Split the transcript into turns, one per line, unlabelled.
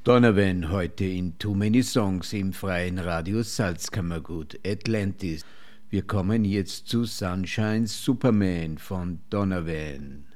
Donovan heute in Too Many Songs im freien Radio Salzkammergut Atlantis. Wir kommen jetzt zu Sunshine's Superman von Donovan.